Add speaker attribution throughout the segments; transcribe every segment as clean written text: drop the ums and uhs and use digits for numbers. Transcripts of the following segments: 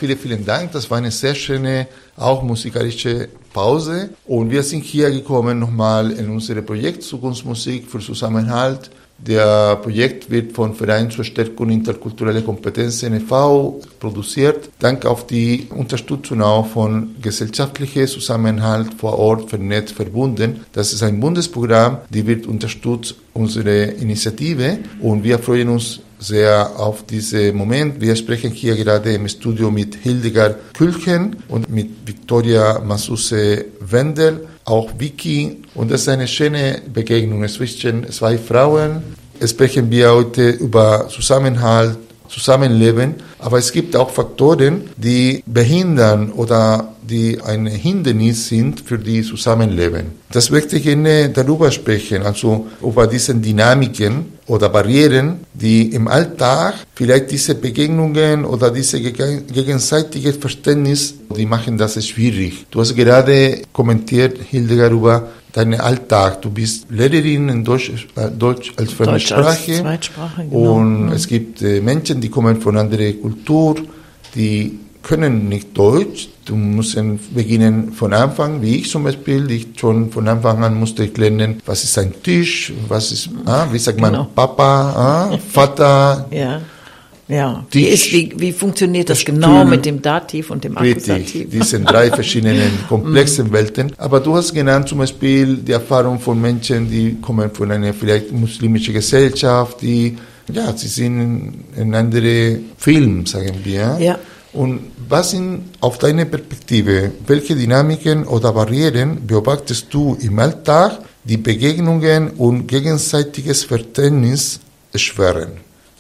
Speaker 1: vielen Dank. Das war eine sehr schöne, auch musikalische Pause. Und wir sind hier gekommen nochmal in unser Projekt Zukunftsmusik für Zusammenhalt. Der Projekt wird vom Verein zur Stärkung interkultureller Kompetenzen e.V. produziert. Dank auf die Unterstützung auch von gesellschaftlichem Zusammenhalt vor Ort vernetzt verbunden. Das ist ein Bundesprogramm, die wird unterstützt unsere Initiative und wir freuen uns sehr auf diesen Moment. Wir sprechen hier gerade im Studio mit Hildegard Külchen und mit Victoria Masuse-Wendel, auch Vicky. Und das ist eine schöne Begegnung zwischen zwei Frauen. Sprechen wir heute über Zusammenhalt, Zusammenleben, aber es gibt auch Faktoren, die behindern oder die ein Hindernis sind für die Zusammenleben. Das möchte ich gerne darüber sprechen, also über diese Dynamiken oder Barrieren, die im Alltag vielleicht diese Begegnungen oder diese gegenseitige Verständnis, die machen das schwierig. Du hast gerade kommentiert, Hildegard, über deinen Alltag. Du bist Lehrerin in Deutsch als Fremdsprache.
Speaker 2: Deutsch als Zweitsprache, genau.
Speaker 1: Und es gibt Menschen, die kommen von anderer Kultur, die können nicht Deutsch. Du musst beginnen von Anfang, wie ich zum Beispiel. Ich schon von Anfang an musste ich lernen, was ist ein Tisch, was ist, wie sagt man, genau. Papa, Vater.
Speaker 2: Ja, wie funktioniert das genau mit dem Dativ und dem Akkusativ?
Speaker 1: Richtig, diese drei verschiedenen komplexen Welten. Aber du hast genannt zum Beispiel die Erfahrung von Menschen, die kommen von einer vielleicht muslimischen Gesellschaft, sie sind in andere Film, sagen wir. Ja. Und was sind auf deine Perspektive, welche Dynamiken oder Barrieren beobachtest du im Alltag, die Begegnungen und gegenseitiges Verständnis erschweren?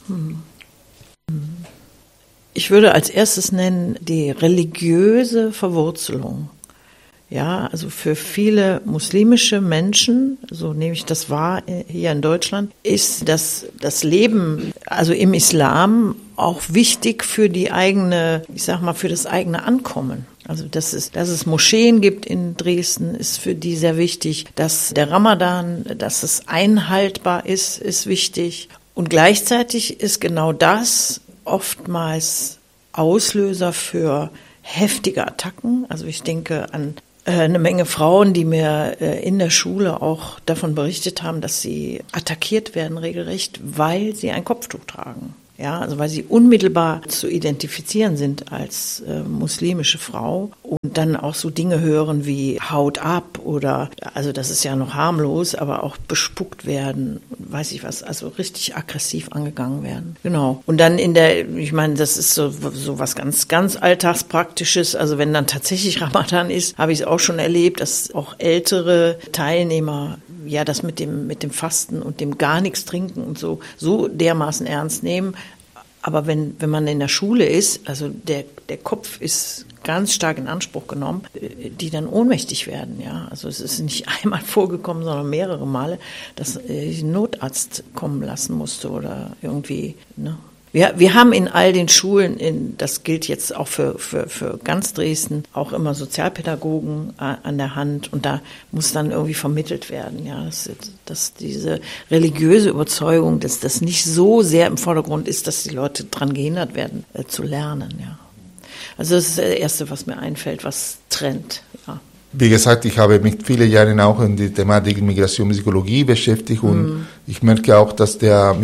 Speaker 2: Ich würde als erstes nennen die religiöse Verwurzelung. Ja, also für viele muslimische Menschen, so nehme ich das wahr hier in Deutschland, ist das Leben, also im Islam, auch wichtig für die eigene, für das eigene Ankommen. Also dass es Moscheen gibt in Dresden, ist für die sehr wichtig. Dass der Ramadan, dass es einhaltbar ist wichtig. Und gleichzeitig ist genau das oftmals Auslöser für heftige Attacken. Also ich denke an eine Menge Frauen, die mir in der Schule auch davon berichtet haben, dass sie attackiert werden regelrecht, weil sie ein Kopftuch tragen. Ja, also weil sie unmittelbar zu identifizieren sind als muslimische Frau und dann auch so Dinge hören wie Haut ab oder, also das ist ja noch harmlos, aber auch bespuckt werden, weiß ich was, also richtig aggressiv angegangen werden. Genau. Und dann das ist so was ganz, ganz Alltagspraktisches, also wenn dann tatsächlich Ramadan ist, habe ich es auch schon erlebt, dass auch ältere Teilnehmer das mit dem Fasten und dem gar nichts trinken und so dermaßen ernst nehmen. Aber wenn man in der Schule ist, also der Kopf ist ganz stark in Anspruch genommen, die dann ohnmächtig werden, ja. Also es ist nicht einmal vorgekommen, sondern mehrere Male, dass ich einen Notarzt kommen lassen musste oder irgendwie, ne. Wir haben in all den Schulen, das gilt jetzt auch für ganz Dresden, auch immer Sozialpädagogen an der Hand und da muss dann irgendwie vermittelt werden, ja, dass diese religiöse Überzeugung, dass das nicht so sehr im Vordergrund ist, dass die Leute daran gehindert werden, zu lernen, ja. Also das ist das Erste, was mir einfällt, was trennt, ja.
Speaker 1: Wie gesagt, ich habe mich viele Jahre auch in die Thematik Migration und Psychologie beschäftigt und ich merke auch, dass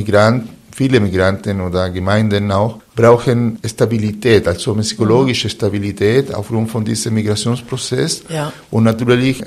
Speaker 1: viele Migranten oder Gemeinden auch brauchen Stabilität, also psychologische Stabilität aufgrund von diesem Migrationsprozess. Ja. Und natürlich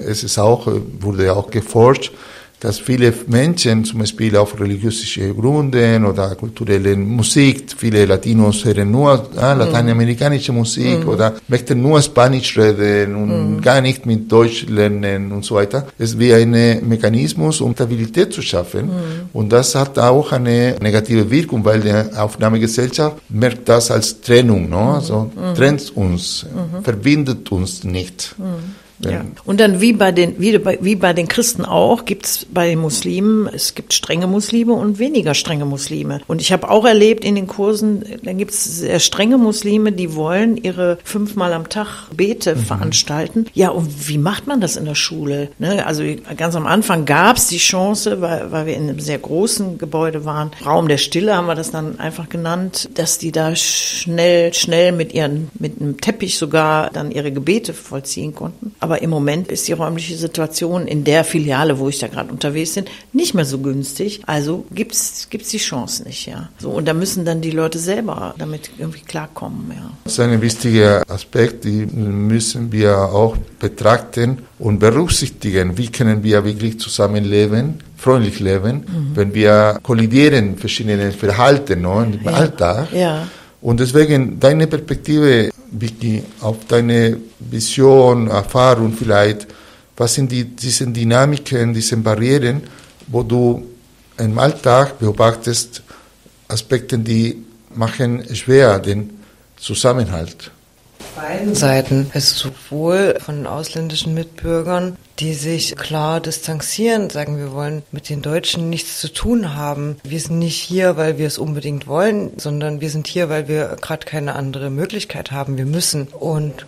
Speaker 1: wurde auch geforscht, dass viele Menschen zum Beispiel auf religiöse Gründen oder kulturelle Musik, viele Latinos hören nur lateinamerikanische Musik oder möchten nur Spanisch reden und gar nicht mit Deutsch lernen und so weiter. Es ist wie ein Mechanismus, um Stabilität zu schaffen. Und das hat auch eine negative Wirkung, weil die Aufnahmegesellschaft merkt das als Trennung, no? Also trennt uns, verbindet uns nicht.
Speaker 2: Ja. Und dann wie bei den Christen auch, gibt es bei den Muslimen, es gibt strenge Muslime und weniger strenge Muslime. Und ich habe auch erlebt in den Kursen, dann gibt es sehr strenge Muslime, die wollen ihre 5-mal am Tag Bete veranstalten. Ja, und wie macht man das in der Schule? Ne? Also ganz am Anfang gab es die Chance, weil wir in einem sehr großen Gebäude waren, Raum der Stille haben wir das dann einfach genannt, dass die da schnell mit einem Teppich sogar dann ihre Gebete vollziehen konnten. Aber im Moment ist die räumliche Situation in der Filiale, wo ich da gerade unterwegs bin, nicht mehr so günstig. Also gibt's die Chance nicht, ja. So, und da müssen dann die Leute selber damit irgendwie klarkommen, ja.
Speaker 1: Das ist ein wichtiger Aspekt, den müssen wir auch betrachten und berücksichtigen. Wie können wir wirklich zusammenleben, freundlich leben, wenn wir kollidieren verschiedene Verhalten im Alltag.
Speaker 2: Ja.
Speaker 1: Und deswegen deine Perspektive, Vicky, auf deine Vision, Erfahrung vielleicht, was sind diese Dynamiken, diese Barrieren, wo du im Alltag beobachtest, Aspekte, die machen schwer den Zusammenhalt?
Speaker 3: Beiden Seiten, also sowohl von ausländischen Mitbürgern, die sich klar distanzieren, sagen, wir wollen mit den Deutschen nichts zu tun haben. Wir sind nicht hier, weil wir es unbedingt wollen, sondern wir sind hier, weil wir gerade keine andere Möglichkeit haben. Wir müssen. Und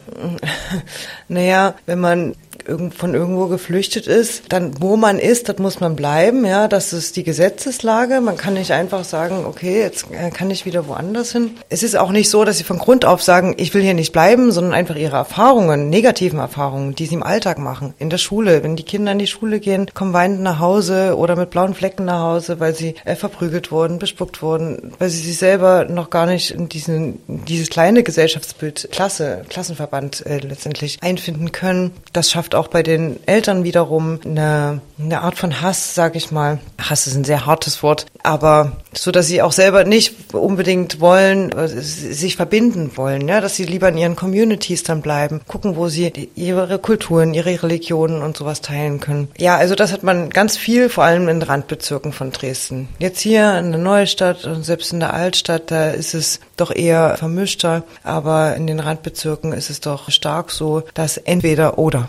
Speaker 3: wenn man von irgendwo geflüchtet ist, dann wo man ist, das muss man bleiben, ja, das ist die Gesetzeslage. Man kann nicht einfach sagen, okay, jetzt kann ich wieder woanders hin. Es ist auch nicht so, dass sie von Grund auf sagen, ich will hier nicht bleiben, sondern einfach ihre Erfahrungen, negativen Erfahrungen, die sie im Alltag machen, in der Schule. Wenn die Kinder in die Schule gehen, kommen weinend nach Hause oder mit blauen Flecken nach Hause, weil sie verprügelt wurden, bespuckt wurden, weil sie sich selber noch gar nicht in dieses kleine Gesellschaftsbild, Klassenverband letztendlich einfinden können. Das schafft auch bei den Eltern wiederum eine Art von Hass, sag ich mal. Hass ist ein sehr hartes Wort, aber so, dass sie auch selber nicht unbedingt wollen, sich verbinden wollen, ja, dass sie lieber in ihren Communities dann bleiben, gucken, wo sie ihre Kulturen, ihre Religionen und sowas teilen können. Ja, also das hat man ganz viel, vor allem in Randbezirken von Dresden. Jetzt hier in der Neustadt und selbst in der Altstadt, da ist es doch eher vermischter, aber in den Randbezirken ist es doch stark so, dass entweder oder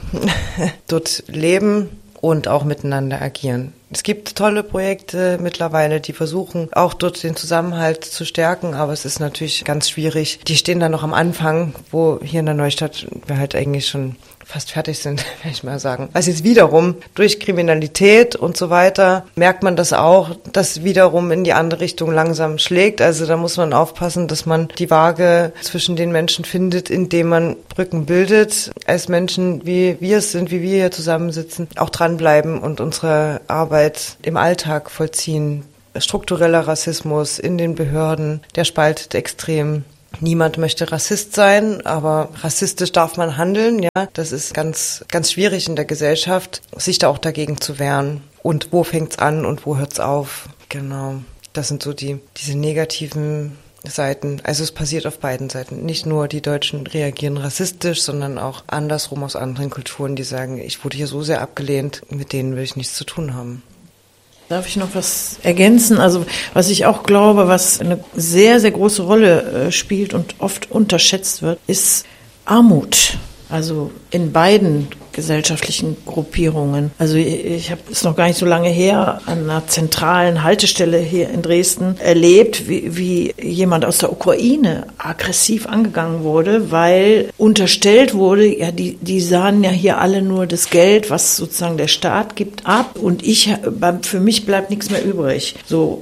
Speaker 3: dort leben und auch miteinander agieren. Es gibt tolle Projekte mittlerweile, die versuchen auch dort den Zusammenhalt zu stärken, aber es ist natürlich ganz schwierig. Die stehen dann noch am Anfang, wo hier in der Neustadt wir halt eigentlich schon fast fertig sind, will ich mal sagen. Also jetzt wiederum durch Kriminalität und so weiter merkt man das auch, dass wiederum in die andere Richtung langsam schlägt. Also da muss man aufpassen, dass man die Waage zwischen den Menschen findet, indem man Brücken bildet, als Menschen, wie wir es sind, wie wir hier zusammensitzen, auch dranbleiben und unsere Arbeit im Alltag vollziehen. Struktureller Rassismus in den Behörden, der spaltet extrem. Niemand möchte Rassist sein, aber rassistisch darf man handeln, ja. Das ist ganz, ganz schwierig in der Gesellschaft, sich da auch dagegen zu wehren. Und wo fängt's an und wo hört's auf? Genau. Das sind so diese negativen Seiten. Also es passiert auf beiden Seiten. Nicht nur die Deutschen reagieren rassistisch, sondern auch andersrum aus anderen Kulturen, die sagen, ich wurde hier so sehr abgelehnt, mit denen will ich nichts zu tun haben.
Speaker 2: Darf ich noch was ergänzen? Also was ich auch glaube, was eine sehr, sehr große Rolle spielt und oft unterschätzt wird, ist Armut. Also in beiden gesellschaftlichen Gruppierungen. Also ich habe es noch gar nicht so lange her an einer zentralen Haltestelle hier in Dresden erlebt, wie jemand aus der Ukraine aggressiv angegangen wurde, weil unterstellt wurde, ja, die sahen ja hier alle nur das Geld, was sozusagen der Staat gibt, ab und für mich bleibt nichts mehr übrig. So,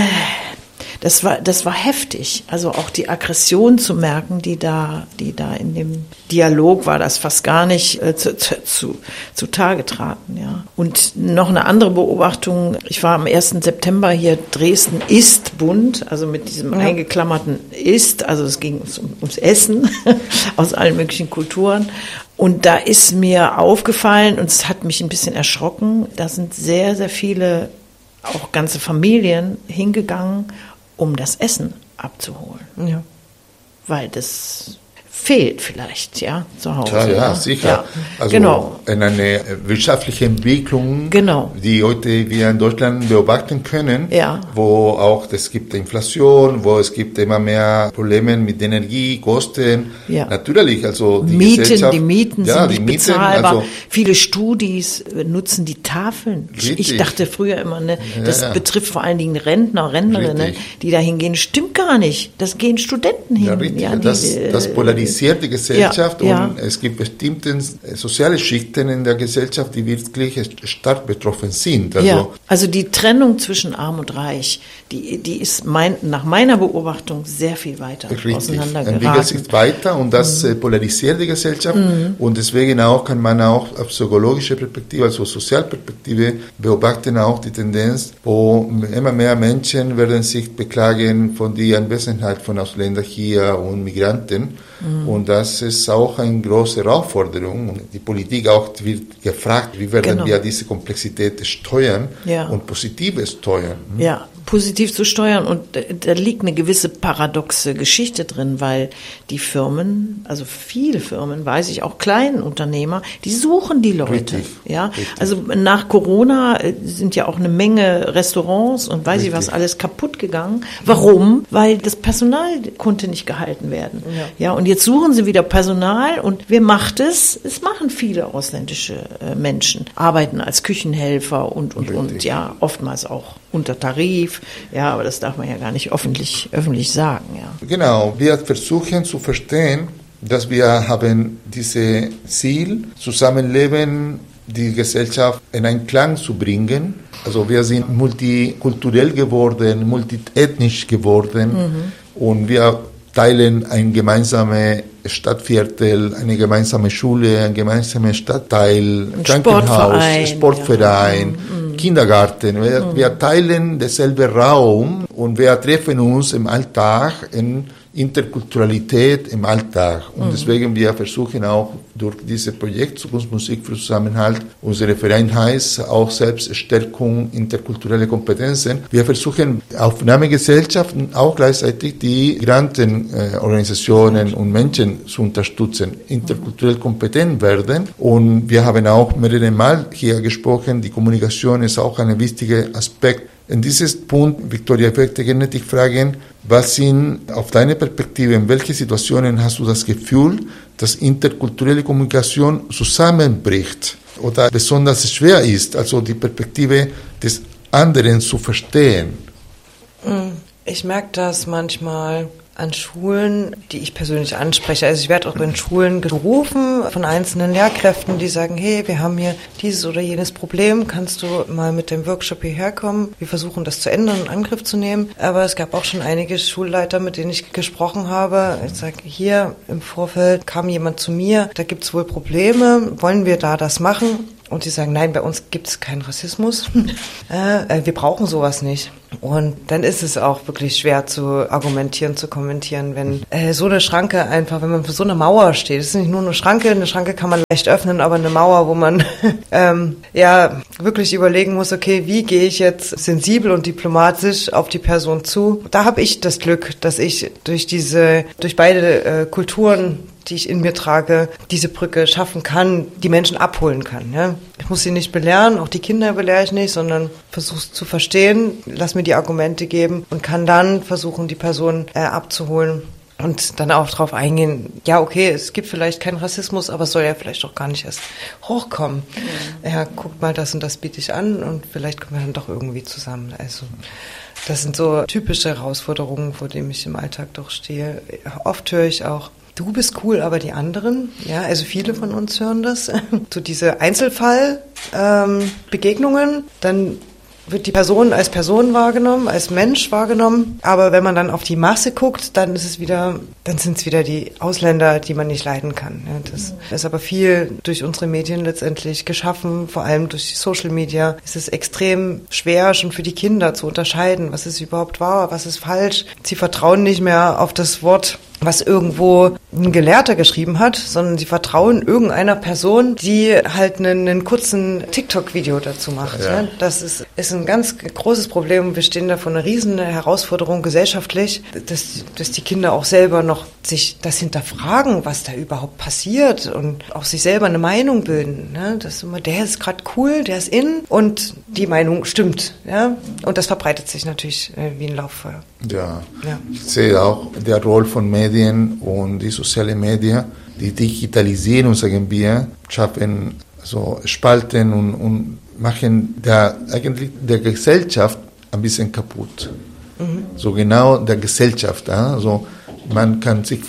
Speaker 2: das war heftig. Also auch die Aggression zu merken, die da in dem Dialog war, das fast gar nicht zu Tage traten, ja. Und noch eine andere Beobachtung. Ich war am 1. September hier. Dresden ist bunt, also mit diesem eingeklammerten ist. Also es ging ums Essen aus allen möglichen Kulturen. Und da ist mir aufgefallen, und es hat mich ein bisschen erschrocken, da sind sehr, sehr viele, auch ganze Familien hingegangen, um das Essen abzuholen. Ja. Weil das fehlt vielleicht, ja, zu Hause.
Speaker 1: Ja, sicher.
Speaker 2: Ja,
Speaker 1: also
Speaker 2: genau.
Speaker 1: in eine wirtschaftliche Entwicklung, die heute wir in Deutschland beobachten können, wo auch es gibt Inflation, wo es gibt immer mehr Probleme mit Energiekosten.
Speaker 2: Ja.
Speaker 1: Natürlich, also die
Speaker 2: Mieten sind nicht bezahlbar.
Speaker 1: Also
Speaker 2: viele Studis nutzen die Tafeln. Ich dachte früher immer, das betrifft vor allen Dingen Rentner, Rentnerinnen, die da hingehen. Stimmt gar nicht. Das gehen Studenten hin.
Speaker 1: Ja, richtig. Das polarisiert die Gesellschaft und es gibt bestimmte soziale Schichten in der Gesellschaft, die wirklich stark betroffen sind.
Speaker 2: Also die Trennung zwischen Arm und Reich, die ist nach meiner Beobachtung sehr viel weiter auseinandergeraten.
Speaker 1: Entwickelt sich weiter und das polarisiert die Gesellschaft und deswegen auch kann man auch auf psychologische Perspektive, also Sozialperspektive beobachten auch die Tendenz, wo immer mehr Menschen werden sich beklagen von der Anwesenheit von Ausländern hier und Migranten und das ist auch eine große Herausforderung und die Politik auch wird gefragt, wie werden wir diese Komplexität steuern und positiv steuern.
Speaker 2: Ja, positiv zu steuern und da liegt eine gewisse paradoxe Geschichte drin, weil die Firmen, also viele Firmen, weiß ich, auch kleinen Unternehmer, die suchen die Leute.
Speaker 1: Richtig.
Speaker 2: Also nach Corona sind ja auch eine Menge Restaurants und weiß ich was alles kaputt gegangen. Warum? Weil das Personal konnte nicht gehalten werden. Ja, und jetzt suchen sie wieder Personal und wer macht es? Es machen viele ausländische Menschen, arbeiten als Küchenhelfer und ja, oftmals auch unter Tarif, ja, aber das darf man ja gar nicht öffentlich sagen, ja.
Speaker 1: Genau, wir versuchen zu verstehen, dass wir haben dieses Ziel, Zusammenleben, die Gesellschaft in Einklang zu bringen. Also wir sind multikulturell geworden, multiethnisch geworden und wir teilen ein gemeinsames Stadtviertel, eine gemeinsame Schule, ein gemeinsames Stadtteil, Krankenhaus, Sportverein, Kindergarten. Wir teilen denselben Raum und wir treffen uns im Alltag in Interkulturalität im Alltag. Und deswegen wir versuchen auch durch dieses Projekt Zukunftsmusik für Zusammenhalt, unsere Verein heißt auch Selbststärkung, interkulturelle Kompetenzen. Wir versuchen Aufnahmegesellschaften auch gleichzeitig die Migrantenorganisationen und Menschen zu unterstützen, interkulturell kompetent werden. Und wir haben auch mehrere Mal hier gesprochen, die Kommunikation ist auch ein wichtiger Aspekt. In diesem Punkt, Victoria, ich möchte gerne dich fragen, was sind auf deine Perspektive, in welchen Situationen hast du das Gefühl, dass interkulturelle Kommunikation zusammenbricht oder besonders schwer ist, also die Perspektive des anderen zu verstehen?
Speaker 3: Ich merke das manchmal an Schulen, die ich persönlich anspreche. Also ich werde auch in Schulen gerufen von einzelnen Lehrkräften, die sagen, hey, wir haben hier dieses oder jenes Problem, kannst du mal mit dem Workshop hierher kommen? Wir versuchen das zu ändern und in Angriff zu nehmen. Aber es gab auch schon einige Schulleiter, mit denen ich gesprochen habe. Ich sage, hier im Vorfeld kam jemand zu mir, da gibt es wohl Probleme, wollen wir da das machen? Und sie sagen, nein, bei uns gibt es keinen Rassismus. Wir brauchen sowas nicht. Und dann ist es auch wirklich schwer zu argumentieren, zu kommentieren, wenn so eine Schranke einfach, wenn man für so eine Mauer steht. Es ist nicht nur eine Schranke kann man leicht öffnen, aber eine Mauer, wo man wirklich überlegen muss, okay, wie gehe ich jetzt sensibel und diplomatisch auf die Person zu? Da habe ich das Glück, dass ich durch beide Kulturen, die ich in mir trage, diese Brücke schaffen kann, die Menschen abholen kann. Ja? Ich muss sie nicht belehren, auch die Kinder belehre ich nicht, sondern versuche zu verstehen, lass mir die Argumente geben und kann dann versuchen, die Person abzuholen und dann auch drauf eingehen, ja, okay, es gibt vielleicht keinen Rassismus, aber es soll ja vielleicht auch gar nicht erst hochkommen. Ja, guckt mal, das und das biete ich an und vielleicht kommen wir dann doch irgendwie zusammen. Also das sind so typische Herausforderungen, vor denen ich im Alltag doch stehe. Oft höre ich auch, du bist cool, aber die anderen, ja, also viele von uns hören das, so diese Einzelfallbegegnungen, dann wird die Person als Person wahrgenommen, als Mensch wahrgenommen, aber wenn man dann auf die Masse guckt, dann sind es wieder die Ausländer, die man nicht leiden kann. Ja, das ist aber viel durch unsere Medien letztendlich geschaffen, vor allem durch Social Media. Es ist extrem schwer, schon für die Kinder zu unterscheiden, was ist überhaupt wahr, was ist falsch. Sie vertrauen nicht mehr auf das Wort, was irgendwo ein Gelehrter geschrieben hat, sondern sie vertrauen irgendeiner Person, die halt einen kurzen TikTok-Video dazu macht. Ja. Das ist ein ganz großes Problem. Wir stehen da vor einer riesen Herausforderung gesellschaftlich, dass die Kinder auch selber noch sich das hinterfragen, was da überhaupt passiert und auch sich selber eine Meinung bilden. Ne? Das ist immer, der ist gerade cool, der ist in und die Meinung stimmt. Ja? Und das verbreitet sich natürlich wie ein Lauffeuer.
Speaker 1: Ja, ich sehe auch der Rolle von Medien und die sozialen Medien, die Digitalisierung, sagen wir, schaffen so Spalten und machen eigentlich der Gesellschaft ein bisschen kaputt. So genau der Gesellschaft. Also man kann sich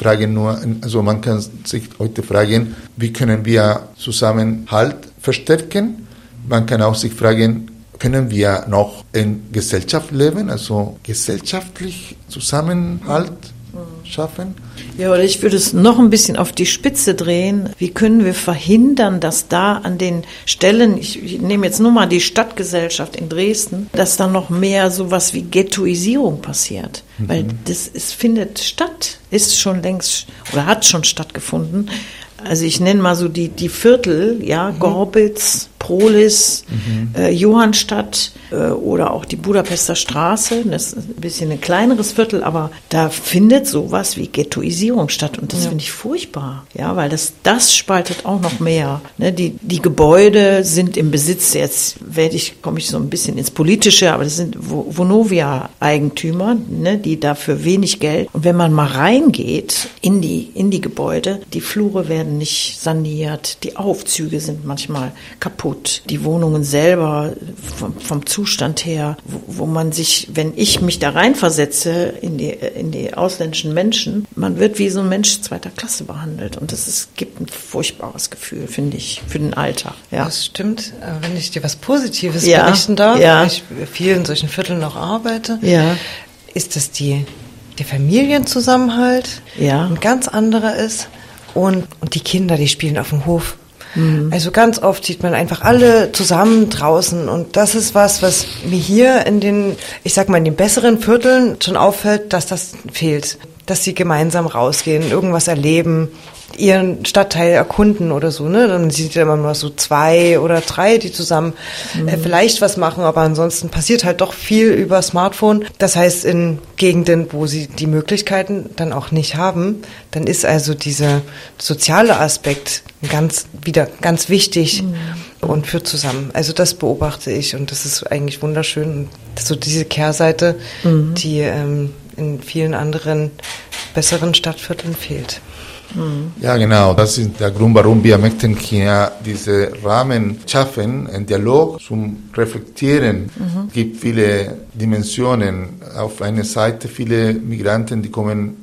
Speaker 1: heute fragen, wie können wir Zusammenhalt verstärken? Man kann auch sich fragen, können wir noch in Gesellschaft leben, also gesellschaftlich Zusammenhalt schaffen?
Speaker 2: Ja, oder ich würde es noch ein bisschen auf die Spitze drehen. Wie können wir verhindern, dass da an den Stellen, ich nehme jetzt nur mal die Stadtgesellschaft in Dresden, dass da noch mehr sowas wie Ghettoisierung passiert? Weil es findet statt, ist schon längst oder hat schon stattgefunden. Also ich nenne mal so die Viertel, ja, Gorbitz, Prohlis, Johannstadt oder auch die Budapester Straße. Das ist ein bisschen ein kleineres Viertel, aber da findet sowas wie Ghettoisierung statt und das finde ich furchtbar, ja, weil das spaltet auch noch mehr. Ne? Die Gebäude sind im Besitz, jetzt komme ich so ein bisschen ins Politische, aber das sind Vonovia-Eigentümer, ne, die dafür wenig Geld. Und wenn man mal reingeht in die Gebäude, die Flure werden nicht saniert, die Aufzüge sind manchmal kaputt. Die Wohnungen selber vom Zustand her, wo man sich, wenn ich mich da reinversetze in die ausländischen Menschen, man wird wie so ein Mensch zweiter Klasse behandelt und gibt ein furchtbares Gefühl, finde ich, für den Alltag. Ja.
Speaker 3: Das stimmt. Wenn ich dir was Positives berichten darf, weil ich viel in solchen Vierteln noch arbeite, ist, dass der Familienzusammenhalt ein ganz anderer ist und die Kinder, die spielen auf dem Hof. Also ganz oft sieht man einfach alle zusammen draußen und das ist was mir hier in den besseren Vierteln schon auffällt, dass das fehlt. Dass sie gemeinsam rausgehen, irgendwas erleben, ihren Stadtteil erkunden oder so, ne? Dann sieht man immer nur so 2 oder 3, die zusammen vielleicht was machen, aber ansonsten passiert halt doch viel über Smartphone. Das heißt, in Gegenden, wo sie die Möglichkeiten dann auch nicht haben, dann ist also dieser soziale Aspekt ganz wichtig und führt zusammen. Also das beobachte ich und das ist eigentlich wunderschön. So diese Kehrseite, die in vielen anderen besseren Stadtvierteln fehlt.
Speaker 1: Ja, genau. Das ist der Grund, warum wir möchten hier diese Rahmen schaffen, einen Dialog zum Reflektieren. Es gibt viele Dimensionen. Auf einer Seite viele Migranten, die kommen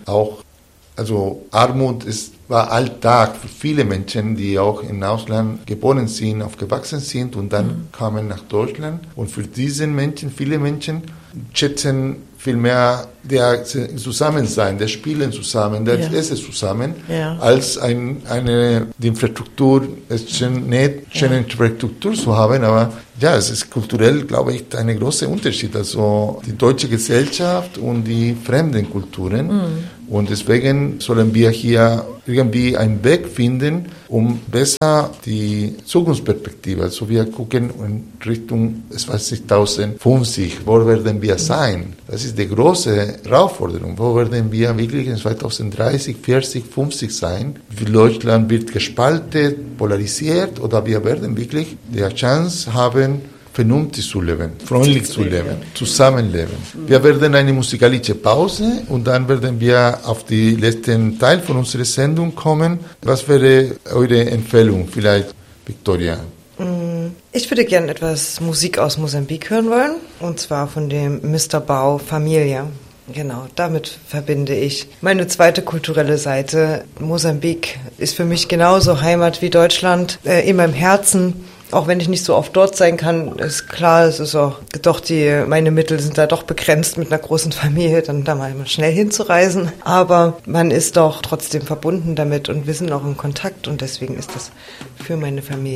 Speaker 1: also Armut war Alltag für viele Menschen, die auch im Ausland geboren sind, aufgewachsen sind und dann kamen nach Deutschland. Und für diese Menschen, viele Menschen schätzen viel mehr der Zusammensein, der Spielen zusammen, der Essen zusammen, als die Infrastruktur. Es ist schön, nicht schöne Infrastruktur zu haben, aber ja, es ist kulturell, glaube ich, ein großer Unterschied. Also die deutsche Gesellschaft und die fremden Kulturen. Und deswegen sollen wir hier irgendwie einen Weg finden, um besser die Zukunftsperspektive, also wir gucken in Richtung 2050, wo werden wir sein? Das ist die große Herausforderung. Wo werden wir wirklich in 2030, 40, 50 sein? Wie Deutschland wird gespalten, polarisiert oder wir werden wirklich die Chance haben, vernünftig zu leben, freundlich zu leben, zusammenleben. Wir werden eine musikalische Pause und dann werden wir auf den letzten Teil von unserer Sendung kommen. Was wäre eure Empfehlung vielleicht, Victoria?
Speaker 3: Ich würde gerne etwas Musik aus Mosambik hören wollen, und zwar von dem Mr. Bau Familia. Genau, damit verbinde ich meine zweite kulturelle Seite. Mosambik ist für mich genauso Heimat wie Deutschland, in meinem Herzen. Auch wenn ich nicht so oft dort sein kann, ist klar, es ist auch doch meine Mittel sind da doch begrenzt mit einer großen Familie, dann da mal schnell hinzureisen. Aber man ist doch trotzdem verbunden damit und wir sind auch in Kontakt und deswegen ist das für meine Familie